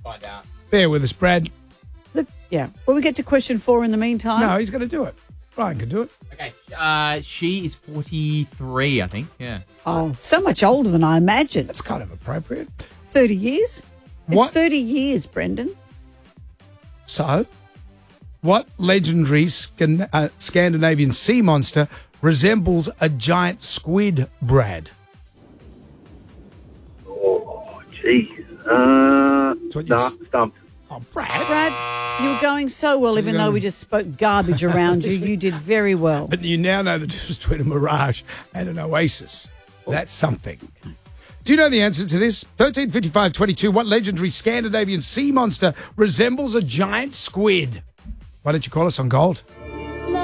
find out. Bear with us, Brad. Look, yeah. Will we get to question 4 in the meantime? No, he's going to do it. Brian can do it. Okay. She is 43, I think. Yeah. Oh, so much older than I imagined. That's kind of appropriate. 30 years? What? It's 30 years, Brendan. So, what legendary Scandinavian sea monster resembles a giant squid, Brad? Oh, gee. Stumped. Oh, Brad. Brad, you were going so well, even though we just spoke garbage around you. You did very well. But you now know the difference between a mirage and an oasis. That's something. Do you know the answer to this? 135522. What legendary Scandinavian sea monster resembles a giant squid? Why don't you call us on Gold?